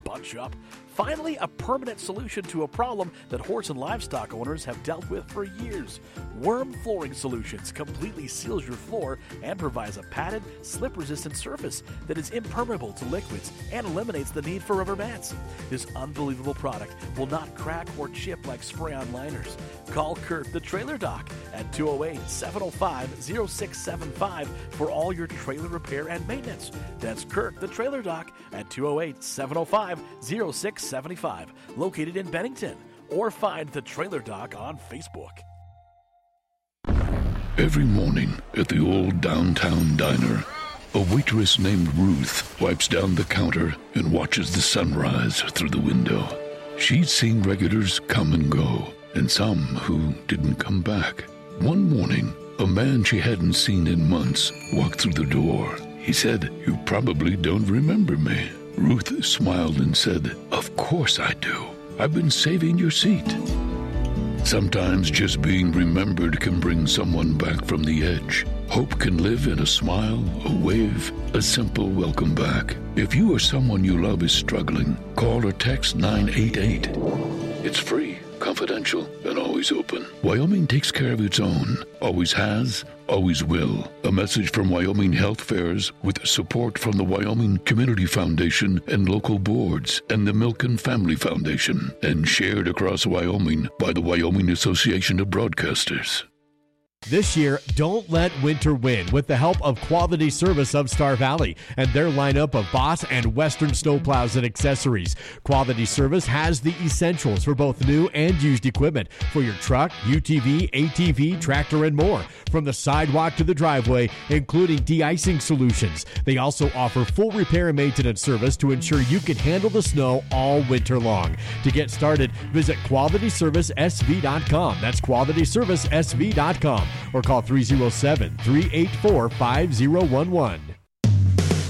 bunch up. Finally, a permanent solution to a problem that horse and livestock owners have dealt with for years. Worm Flooring Solutions completely seals your floor and provides a padded, slip-resistant surface that is impermeable to liquids and eliminates the need for rubber mats. This unbelievable product will not crack or chip like spray-on liners. Call Kurt the Trailer Doc at 208-705-0675 for all your trailer repair and maintenance. That's Kurt the Trailer Doc at 208-705-0675, located in Bennington, or find the Trailer Doc on Facebook. Every morning at the old downtown diner, a waitress named Ruth wipes down the counter and watches the sunrise through the window. She'd seen regulars come and go, and some who didn't come back. One morning, a man she hadn't seen in months walked through the door. He said, "You probably don't remember me." Ruth smiled and said, "Of course I do. I've been saving your seat." Sometimes just being remembered can bring someone back from the edge. Hope can live in a smile, a wave, a simple welcome back. If you or someone you love is struggling, call or text 988. It's free, confidential, and always open. Wyoming takes care of its own. Always has, always will. A message from Wyoming Health Fairs with support from the Wyoming Community Foundation and local boards and the Milken Family Foundation, and shared across Wyoming by the Wyoming Association of Broadcasters. This year, don't let winter win with the help of Quality Service of Star Valley and their lineup of Boss and Western snowplows and accessories. Quality Service has the essentials for both new and used equipment for your truck, UTV, ATV, tractor, and more. From the sidewalk to the driveway, including de-icing solutions. They also offer full repair and maintenance service to ensure you can handle the snow all winter long. To get started, visit QualityServiceSV.com. That's QualityServiceSV.com. Or call 307-384-5011.